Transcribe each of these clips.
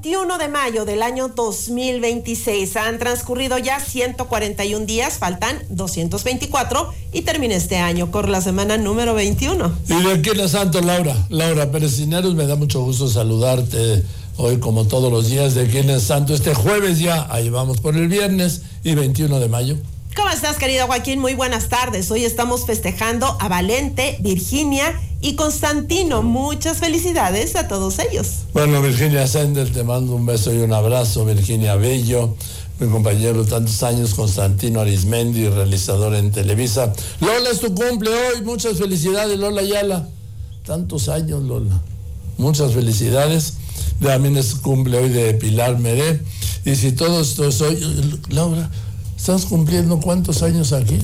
21 de mayo del año 2026. Han transcurrido ya 141 días, faltan 224 y termina este año. Corre la semana número 21. Y de aquí en Santo, Laura Pérez Cisneros, me da mucho gusto saludarte hoy como todos los días de aquí en Santo. Este jueves ya, ahí vamos por el viernes y 21 de mayo. ¿Cómo estás, querido Joaquín? Muy buenas tardes. Hoy estamos festejando a Valente, Virginia y Constantino. Muchas felicidades a todos ellos. Bueno, Virginia Sender, te mando un beso y un abrazo. Virginia Bello, mi compañero de tantos años, Constantino Arismendi, realizador en Televisa. Lola, es tu cumple hoy. Muchas felicidades, Lola Ayala. Tantos años, Lola. Muchas felicidades. También es cumple hoy de Pilar Meré. Y si todos hoy, Laura, ¿estás cumpliendo cuántos años aquí?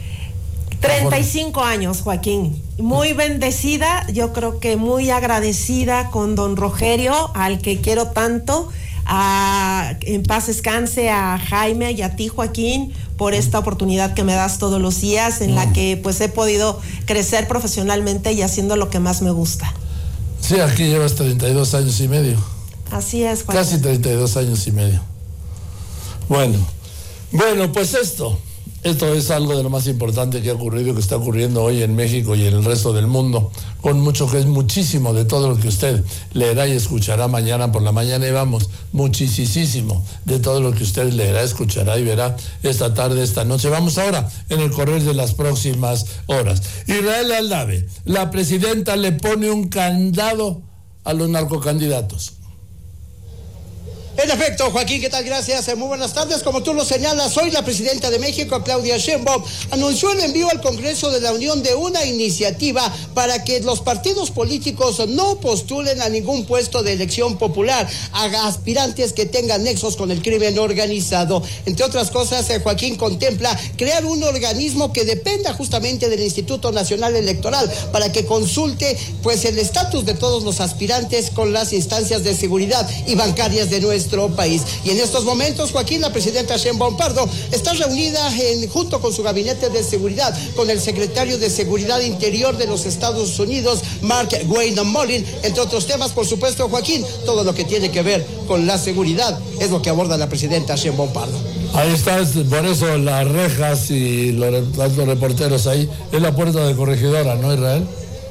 35 años, Joaquín. Muy bendecida, yo creo que muy agradecida con don Rogerio, al que quiero tanto. En paz descanse a Jaime y a ti, Joaquín, por esta oportunidad que me das todos los días, en la que pues he podido crecer profesionalmente y haciendo lo que más me gusta. Sí, aquí llevas 32 años y medio. Así es, Joaquín. Casi 32 años y medio. Bueno, pues esto es algo de lo más importante que ha ocurrido, que está ocurriendo hoy en México y en el resto del mundo, con mucho que es muchísimo de todo lo que usted leerá y escuchará mañana por la mañana, y vamos, muchísimo de todo lo que usted leerá, escuchará y verá esta tarde, esta noche. Vamos ahora en el correr de las próximas horas. Israel Aldave, la presidenta le pone un candado a los narcocandidatos. En efecto, Joaquín, ¿qué tal? Gracias. Muy buenas tardes. Como tú lo señalas, hoy la presidenta de México, Claudia Sheinbaum, anunció el envío al Congreso de la Unión de una iniciativa para que los partidos políticos no postulen a ningún puesto de elección popular a aspirantes que tengan nexos con el crimen organizado. Entre otras cosas, Joaquín contempla crear un organismo que dependa justamente del Instituto Nacional Electoral para que consulte pues el estatus de todos los aspirantes con las instancias de seguridad y bancarias de nuestro país. Y en estos momentos, Joaquín, la presidenta Sheinbaum Pardo está reunida junto con su gabinete de seguridad, con el secretario de Seguridad Interior de los Estados Unidos, Mark Wayne-Mullin, entre otros temas, por supuesto, Joaquín, todo lo que tiene que ver con la seguridad es lo que aborda la presidenta Sheinbaum Pardo. Ahí está, por eso las rejas y los reporteros ahí, es la puerta de Corregidora, ¿no, Israel?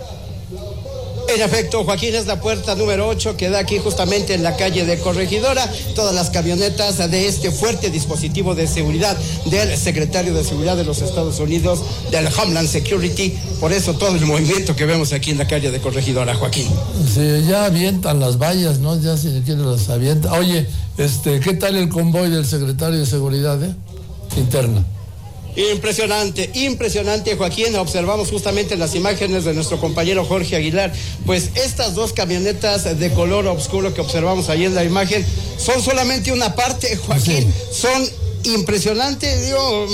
En efecto, Joaquín, es la puerta número 8 que da aquí justamente en la calle de Corregidora. Todas las camionetas de este fuerte dispositivo de seguridad del secretario de Seguridad de los Estados Unidos, del Homeland Security. Por eso todo el movimiento que vemos aquí en la calle de Corregidora, Joaquín. Sí, ya avientan las vallas, ¿no? Ya si quieren las avientan. Oye, ¿qué tal el convoy del secretario de Seguridad, interna? Impresionante, Joaquín. Observamos justamente las imágenes de nuestro compañero Jorge Aguilar, pues estas dos camionetas de color oscuro que observamos ahí en la imagen son solamente una parte, Joaquín, sí. Son impresionantes,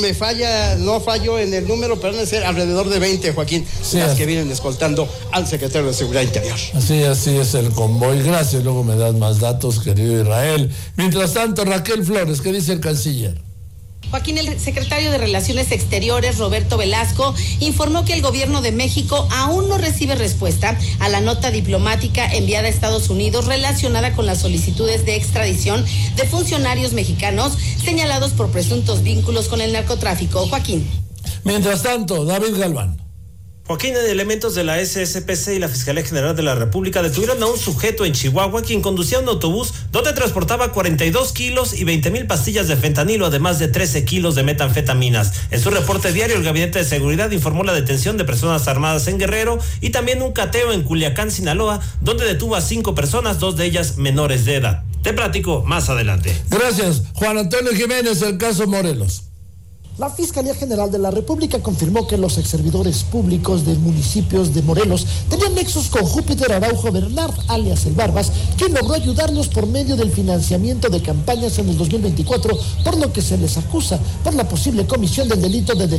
no fallo en el número, pero van a ser alrededor de 20, Joaquín, sí, las que vienen escoltando al secretario de Seguridad Interior. Así es el convoy. Gracias, luego me das más datos, querido Israel. Mientras tanto, Raquel Flores, ¿qué dice el canciller? Joaquín, el secretario de Relaciones Exteriores, Roberto Velasco, informó que el gobierno de México aún no recibe respuesta a la nota diplomática enviada a Estados Unidos relacionada con las solicitudes de extradición de funcionarios mexicanos señalados por presuntos vínculos con el narcotráfico. Joaquín. Mientras tanto, David Galván. Joaquín, elementos de la SSPC y la Fiscalía General de la República detuvieron a un sujeto en Chihuahua quien conducía un autobús donde transportaba 42 kilos y 20,000 pastillas de fentanilo, además de 13 kilos de metanfetaminas. En su reporte diario, el Gabinete de Seguridad informó la detención de personas armadas en Guerrero y también un cateo en Culiacán, Sinaloa, donde detuvo a 5 personas, 2 de ellas menores de edad. Te platico más adelante. Gracias. Juan Antonio Jiménez, el caso Morelos. La Fiscalía General de la República confirmó que los exservidores públicos de municipios de Morelos tenían nexos con Júpiter Araujo Bernard, alias El Barbas, quien logró ayudarlos por medio del financiamiento de campañas en el 2024, por lo que se les acusa por la posible comisión del delito de